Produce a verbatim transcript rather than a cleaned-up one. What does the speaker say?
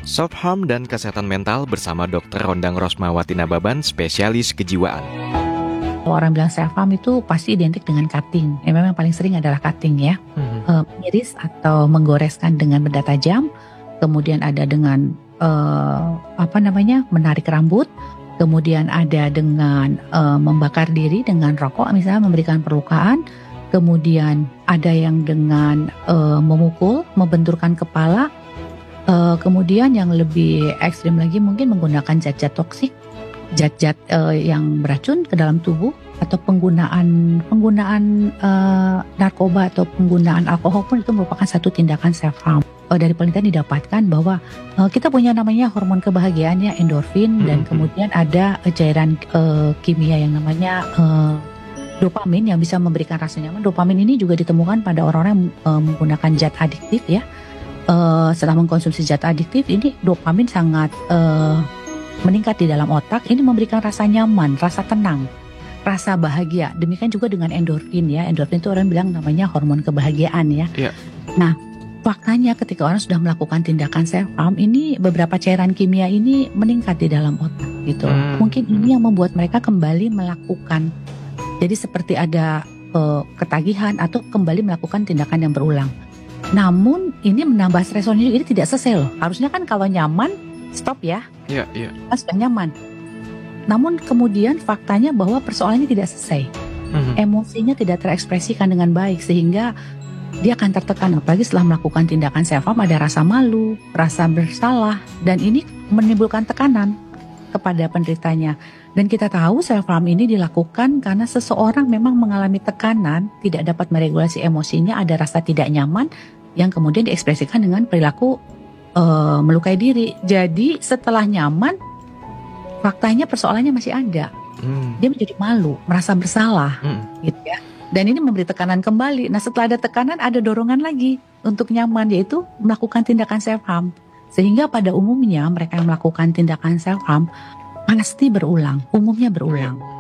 Self Harm dan Kesehatan Mental bersama dokter Rondang Rosmawati Nababan, spesialis kejiwaan. Kalau orang bilang self harm itu pasti identik dengan cutting. Ya, memang paling sering adalah cutting ya. Hmm. E, mengiris atau menggoreskan dengan benda tajam. Kemudian ada dengan e, apa namanya menarik rambut. Kemudian ada dengan e, membakar diri dengan rokok, misalnya memberikan perlukaan. Kemudian ada yang dengan e, memukul, membenturkan kepala. E, kemudian yang lebih ekstrim lagi mungkin menggunakan zat-zat toksik, zat-zat uh, yang beracun ke dalam tubuh, atau penggunaan penggunaan uh, narkoba atau penggunaan alkohol pun itu merupakan satu tindakan self harm. Uh, dari penelitian didapatkan bahwa uh, kita punya namanya hormon kebahagiaannya endorfin, hmm. dan kemudian ada uh, cairan uh, kimia yang namanya uh, dopamin yang bisa memberikan rasa nyaman. Dopamin ini juga ditemukan pada orang-orang yang uh, menggunakan zat adiktif ya. Uh, setelah mengkonsumsi zat adiktif ini dopamin sangat uh, meningkat di dalam otak, ini memberikan rasa nyaman, rasa tenang, rasa bahagia. Demikian juga dengan endorfin ya. Endorfin itu orang bilang namanya hormon kebahagiaan ya. Yeah. Nah, faktanya ketika orang sudah melakukan tindakan self harm, ini beberapa cairan kimia ini meningkat di dalam otak gitu. Hmm. Mungkin ini yang membuat mereka kembali melakukan. Jadi seperti ada uh, ketagihan atau kembali melakukan tindakan yang berulang. Namun ini menambah stresnya juga, ini tidak selesai loh. Harusnya kan kalau nyaman stop ya. Iya, iya. Kan sudah nyaman. Namun kemudian faktanya bahwa persoalannya tidak selesai. Mm-hmm. Emosinya tidak terekspresikan dengan baik sehingga dia akan tertekan. Apalagi setelah melakukan tindakan self harm ada rasa malu, rasa bersalah, dan ini menimbulkan tekanan kepada penderitanya. Dan kita tahu self harm ini dilakukan karena seseorang memang mengalami tekanan, tidak dapat meregulasi emosinya, ada rasa tidak nyaman yang kemudian diekspresikan dengan perilaku Uh, melukai diri. Jadi setelah nyaman, faktanya persoalannya masih ada. Hmm. Dia menjadi malu, merasa bersalah, hmm. gitu ya. Dan ini memberi tekanan kembali. Nah, setelah ada tekanan, ada dorongan lagi untuk nyaman, yaitu melakukan tindakan self harm. Sehingga pada umumnya mereka yang melakukan tindakan self harm pasti berulang, umumnya berulang.